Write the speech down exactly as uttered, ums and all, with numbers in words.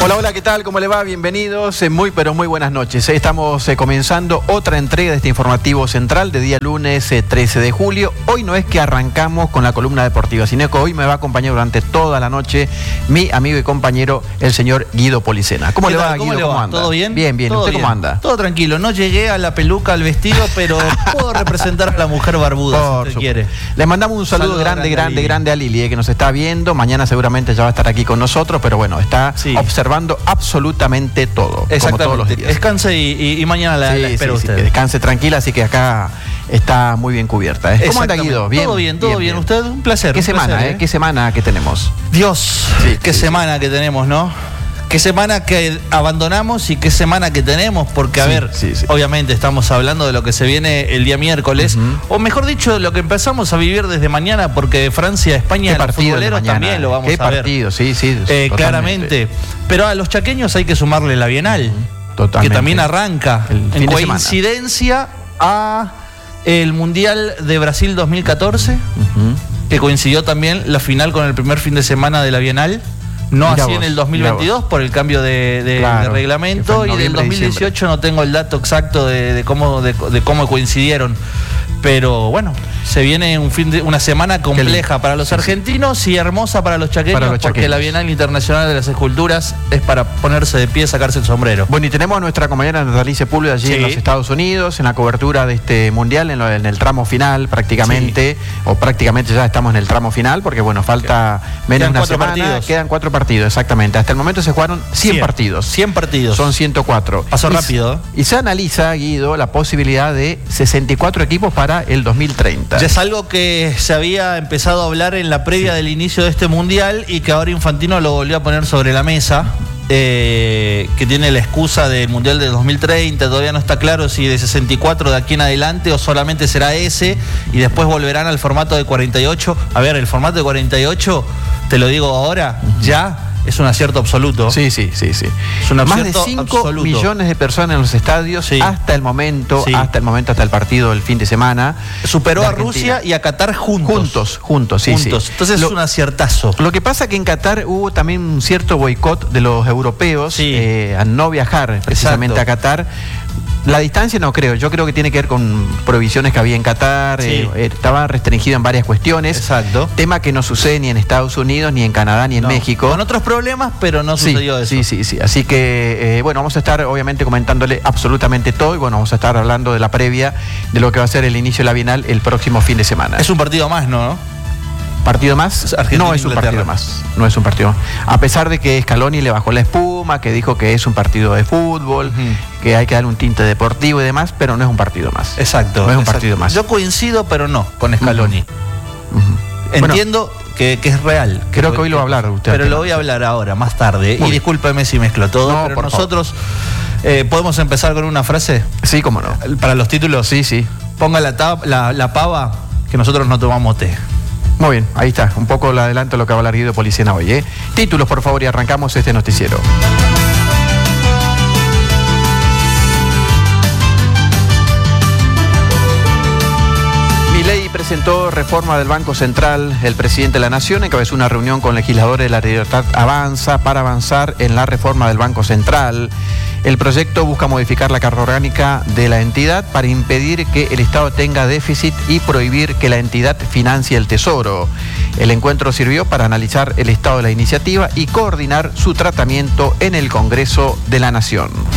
Hola, hola, ¿qué tal? ¿Cómo le va? Bienvenidos. Eh, muy, pero muy buenas noches. Eh, estamos eh, comenzando otra entrega de este informativo central de día lunes eh, trece de julio. Hoy no es que arrancamos con la columna deportiva, sino que hoy me va a acompañar durante toda la noche mi amigo y compañero, el señor Guido Policena. ¿Cómo le va, Guido? ¿Cómo le va? ¿Cómo anda? ¿Todo bien? Bien, bien. ¿Todo ¿Usted bien? cómo anda? Todo tranquilo. No llegué a la peluca, al vestido, pero puedo representar a la mujer barbuda, Por si usted supuesto. quiere. Le mandamos un saludo, Saludo grande, grande a grande, Lili. grande a Lili, eh, que nos está viendo. Mañana seguramente ya va a estar aquí con nosotros, pero bueno, está Sí. observando absolutamente todo, como todos los Exactamente. días. Descanse y, y- y mañana la, Sí, la espero sí, sí, usted. que descanse tranquila, así que acá está muy bien cubierta. ¿eh? ¿Cómo anda, Exactamente. Guido? Bien, todo bien, todo bien. Usted, un placer. ¿Qué un semana, placer, eh? ¿Qué semana que tenemos? Dios, Sí, qué sí, semana que tenemos, ¿no? Qué semana que abandonamos y qué semana que tenemos, porque a Sí, ver, sí, sí. obviamente estamos hablando de lo que se viene el día miércoles, Ujú. o mejor dicho, de lo que empezamos a vivir desde mañana, porque Francia, España, ¿Qué los partido de futboleros mañana? también lo vamos ¿Qué a ver. partido? Sí, sí, Eh, totalmente. claramente. Pero a los chaqueños hay que sumarle la Bienal, Totalmente. que también arranca El fin en de semana. coincidencia a el Mundial de Brasil dos mil catorce, Ujú. que coincidió también la final con el primer fin de semana de la Bienal. No Mirá así vos, en el dos mil veintidós mirá por el cambio de, de- Claro, de que reglamento, fue en y del noviembre, dos mil dieciocho diciembre. no tengo el dato exacto de, de cómo, de, de cómo coincidieron. Pero bueno, se viene un fin de, una semana compleja para los Sí, sí. argentinos y hermosa para los chaqueños, Para los porque chaqueños. la Bienal Internacional de las Esculturas es para ponerse de pie, sacarse el sombrero. Bueno, y tenemos a nuestra compañera Natalie Sepúlveda allí Sí. en los Estados Unidos, en la cobertura de este mundial, en, lo- en el tramo final prácticamente, o prácticamente ya estamos en el tramo final, porque bueno, falta menos Quedan de una cuatro semana, partidos. quedan cuatro partidos, exactamente. Hasta el momento se jugaron cien, cien partidos. cien partidos. Son ciento cuatro. Pasó Y se- rápido, ¿eh? Y se analiza, Guido, la posibilidad de sesenta y cuatro equipos para el dos mil treinta. Ya es algo que se había empezado a hablar en la previa del inicio de este mundial y que ahora Infantino lo volvió a poner sobre la mesa, eh, que tiene la excusa del mundial de dos mil treinta. Todavía no está claro si de sesenta y cuatro de aquí en adelante o solamente será ese y después volverán al formato de cuarenta y ocho. A ver, el formato de cuarenta y ocho, te lo digo ahora, ya es un acierto absoluto. Sí, sí, sí, sí. Es un Más de acierto cinco absoluto. millones de personas en los estadios Sí. hasta el momento, Sí. hasta el momento, hasta el partido del fin de semana. Superó de a Argentina. Rusia y a Qatar juntos. Juntos, juntos, sí, juntos. sí. Entonces Lo- es un aciertazo. Lo que pasa que en Qatar hubo también un cierto boicot de los europeos Sí. eh, a no viajar precisamente Exacto. a Qatar. La distancia no creo, yo creo que tiene que ver con prohibiciones que había en Qatar, Sí. eh, eh, estaba restringido en varias cuestiones. Exacto. Tema que no sucede ni en Estados Unidos, ni en Canadá, ni en No, México. Con otros problemas, pero no Sí, sucedió eso. sí, sí, sí. Así que, eh, bueno, vamos a estar obviamente comentándole absolutamente todo y bueno, vamos a estar hablando de la previa de lo que va a ser el inicio de la Bienal el próximo fin de semana. Es un partido más, ¿no? ¿Partido más? Argentina, No es un Inglaterra. partido más. No es un partido más. A pesar de que Scaloni le bajó la espuma, que dijo que es un partido de fútbol, Ujú. que hay que darle un tinte deportivo y demás, pero no es un partido más. Exacto. No es un exacto. partido más. Yo coincido, pero no, con Scaloni. Ujú. Bueno, Entiendo que, que es real. creo que hoy lo va a hablar usted. Pero lo voy a hablar ahora, más tarde. Muy y bien. discúlpeme si mezclo todo, No, pero por nosotros eh, podemos empezar con una frase sí, cómo no. para los títulos. Sí, sí. Ponga la, tab- la, la pava, que nosotros no tomamos té. Muy bien, ahí está. Un poco le adelanto lo que va a hablar Guido Policena hoy. ¿eh? Títulos, por favor, y arrancamos este noticiero. Milei presentó reforma del Banco Central. El presidente de la Nación encabezó una reunión con legisladores de La Libertad Avanza para avanzar en la reforma del Banco Central. El proyecto busca modificar la carga orgánica de la entidad para impedir que el Estado tenga déficit y prohibir que la entidad financie el Tesoro. El encuentro sirvió para analizar el estado de la iniciativa y coordinar su tratamiento en el Congreso de la Nación.